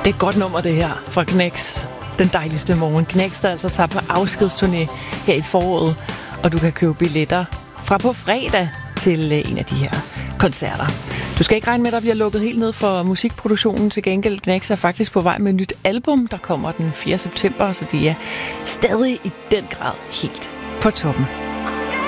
Det er et godt nummer, det her, fra Knæks. Den dejligste morgen. Knæks, der altså tager på afskedsturné her i foråret, og du kan købe billetter fra på fredag til en af de her koncerter. Du skal ikke regne med, at der bliver lukket helt ned for musikproduktionen. Til gengæld, Knæks er faktisk på vej med et nyt album, der kommer den 4. september, så de er stadig i den grad helt på toppen.